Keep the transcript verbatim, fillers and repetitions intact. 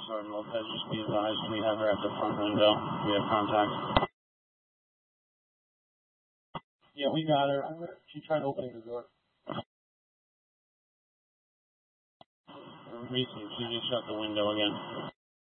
Sergeant Lopez, just be advised, we have her at the front window. We have contact. Yeah, we got her. She tried opening the door. Let me see if she just shut the window again.